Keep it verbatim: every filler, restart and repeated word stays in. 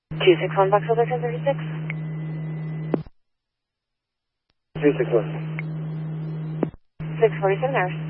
two six one Box Hotel ten thirty-six. two six one. six forty-seven hours.